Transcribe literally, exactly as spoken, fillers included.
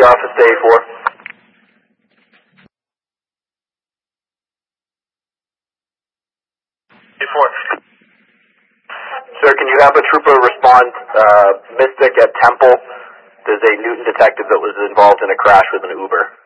office to A four. A four. Sir, can you have a trooper respond, uh, Mystic at Temple? There's a Newton detective that was involved in a crash with an Uber.